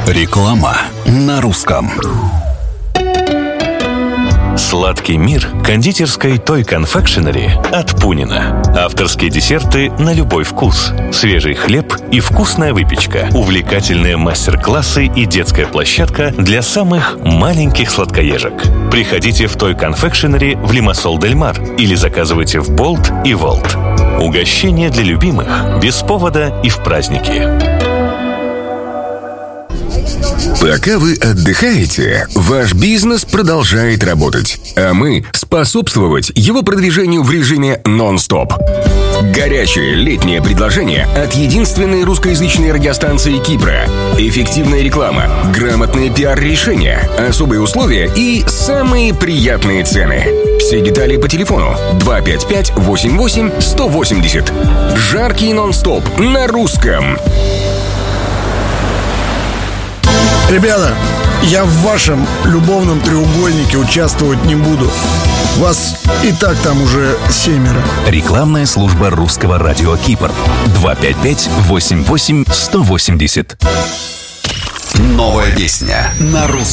Реклама на русском. Сладкий мир кондитерской Toy Confectionery от Пунина. Авторские десерты на любой вкус. Свежий хлеб и вкусная выпечка. Увлекательные мастер-классы и детская площадка для самых маленьких сладкоежек. Приходите в Toy Confectionery в Лимассол Дель Мар или заказывайте в Болт и Волт. Угощение для любимых, без повода и в праздники. Пока вы отдыхаете, ваш бизнес продолжает работать, а мы способствовать его продвижению в режиме нон-стоп. Горячее летнее предложение от единственной русскоязычной радиостанции Кипра. Эффективная реклама, грамотные пиар-решения, особые условия и самые приятные цены. Все детали по телефону 255-88-180. Жаркий нон-стоп на русском. Ребята, я в вашем любовном треугольнике участвовать не буду. Вас и так там уже 7. Рекламная служба русского радио Кипр. 255-88-180. Новая песня на русском.